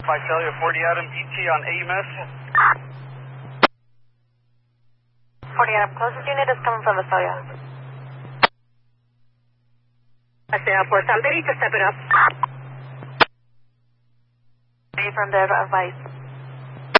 Visalia 40 Adam, ET on AMS. 40 Adam, closest unit is coming from Visalia. Visalia, for San Benito, step it up. From there, advice.